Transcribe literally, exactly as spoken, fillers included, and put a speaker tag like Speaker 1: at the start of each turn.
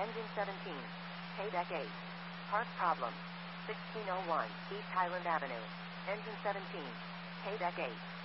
Speaker 1: Engine seventeen. K-Deck eight. Part problem. sixteen oh one East Highland Avenue. Engine seventeen. K-Deck eight.